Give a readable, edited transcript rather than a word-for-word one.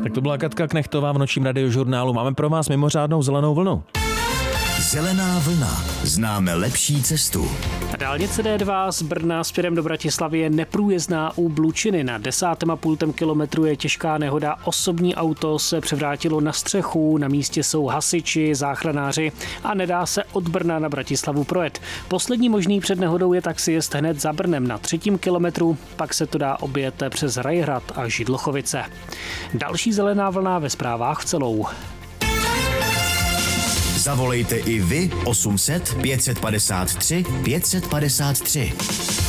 Tak to byla Katka Knechtová v nočním radiožurnálu. Máme pro vás mimořádnou zelenou vlnu. Zelená vlna. Známe lepší cestu. Dálnice D2 z Brna směrem do Bratislavy je neprůjezdná u Blučiny. Na 10,5 kilometru je těžká nehoda. Osobní auto se převrátilo na střechu, na místě jsou hasiči, záchranáři a nedá se od Brna na Bratislavu projet. Poslední možný před nehodou je taxijezd hned za Brnem na 3. kilometru, pak se to dá objet přes Rajhrad a Židlochovice. Další zelená vlna ve zprávách v celou. Zavolejte i vy 800 553 553.